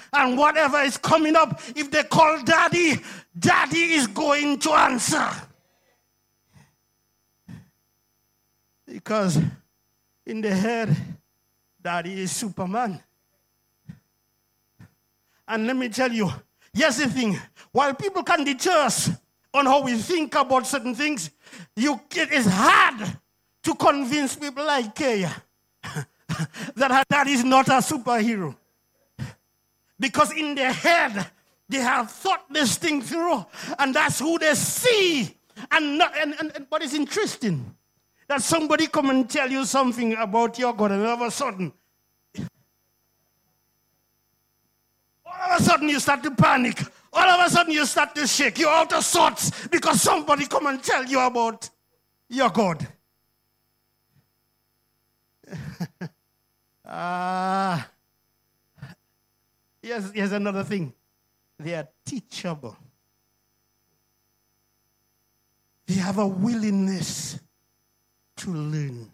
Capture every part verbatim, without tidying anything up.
And whatever is coming up, if they call daddy, daddy is going to answer. Because in the head, daddy is Superman. And let me tell you, here's the thing. While people can deter us on how we think about certain things, you, it is hard to convince people like Kaya that her dad is not a superhero. Because in their head, they have thought this thing through, and that's who they see. And, not, and, and, and what is interesting, that somebody come and tell you something about your God, and all of a sudden, all of a sudden you start to panic. All of a sudden you start to shake. You're out of sorts because somebody come and tell you about your God. Ah, uh, here's, here's another thing. They are teachable. They have a willingness to learn.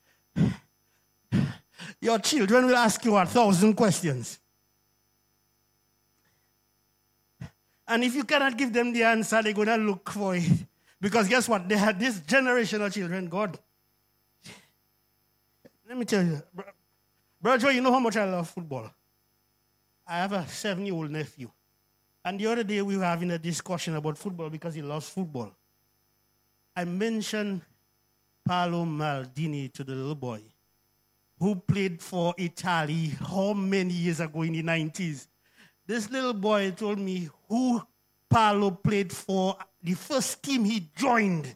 Your children will ask you a thousand questions. And if you cannot give them the answer, they're going to look for it. Because guess what? They had this generation of children. God, let me tell you. Brother Joe, you know how much I love football. I have a seven-year-old nephew. And the other day we were having a discussion about football because he loves football. I mentioned Paolo Maldini to the little boy who played for Italy how many years ago in the nineties. This little boy told me who Paolo played for, the first team he joined.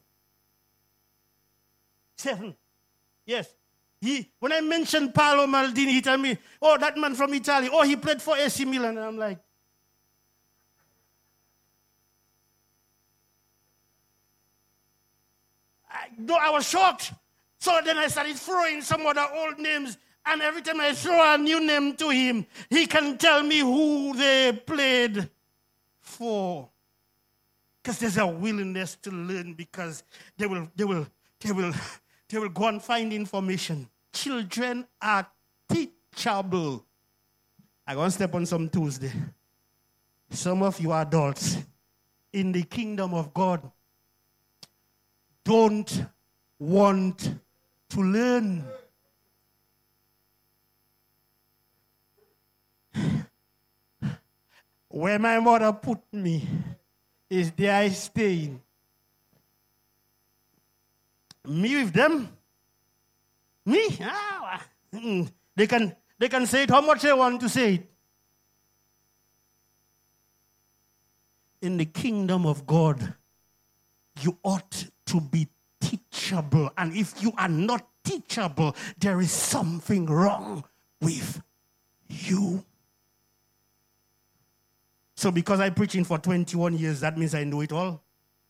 Seven. Yes. He, when I mentioned Paolo Maldini, he told me, oh, that man from Italy. Oh, he played for A C Milan. And I'm like, I, no, I was shocked. So then I started throwing some other old names. And every time I throw a new name to him, he can tell me who they played for. Because there's a willingness to learn, because they will, they will, they will, they will go and find information. Children are teachable. I'm going to step on some Tuesday. Some of you adults in the kingdom of God don't want to learn. Where my mother put me is there I staying. Me with them? Me? Ah, they can they can say it how much they want to say it. In the kingdom of God, you ought to be teachable. And if you are not teachable, there is something wrong with you. So because I'm preaching for twenty-one years, that means I know it all.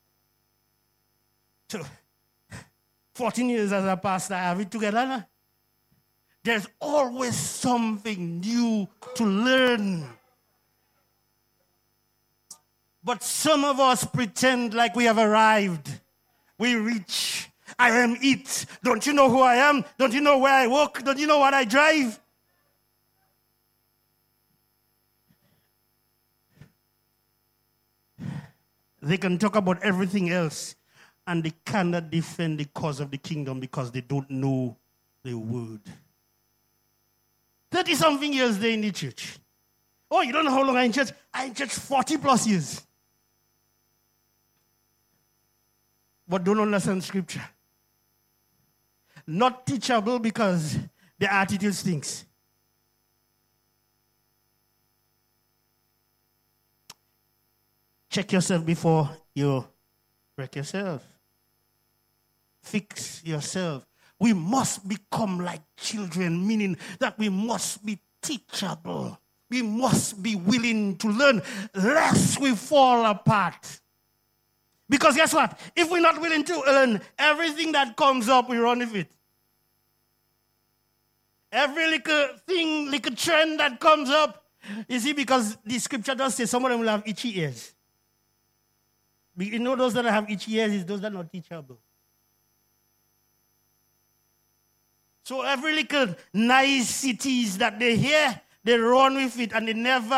So fourteen years as a pastor, I have it together now. There's always something new to learn. But some of us pretend like we have arrived. We reach. I am it. Don't you know who I am? Don't you know where I walk? Don't you know what I drive? They can talk about everything else, and they cannot defend the cause of the kingdom because they don't know the word. thirty-something years there in the church. Oh, you don't know how long I'm in church? I'm in church forty plus years. But don't understand scripture. Not teachable because the attitude stinks. Check yourself before you wreck yourself. Fix yourself. We must become like children, meaning that we must be teachable. We must be willing to learn, lest we fall apart. Because guess what? If we're not willing to learn, everything that comes up, we run with it. Every little thing, little trend that comes up, you see, because the scripture does say some of them will have itchy ears. You know those that have itchy ears is those that are not teachable. So every little niceties that they hear, they run with it and they never